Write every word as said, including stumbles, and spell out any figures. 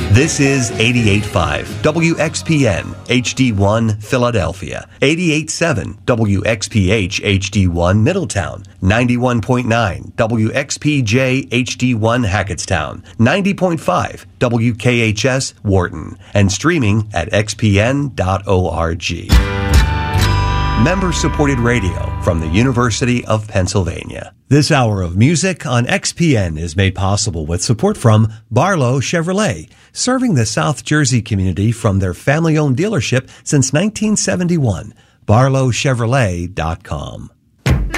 This is eighty-eight point five W X P N H D one Philadelphia, eighty-eight point seven W X P H H D one Middletown, ninety-one point nine W X P J H D one Hackettstown, ninety point five W K H S Wharton, and streaming at x p n dot org. Member-supported radio from the University of Pennsylvania. This hour of music on X P N is made possible with support from Barlow Chevrolet, serving the South Jersey community from their family-owned dealership since nineteen seventy-one. barlow chevrolet dot com.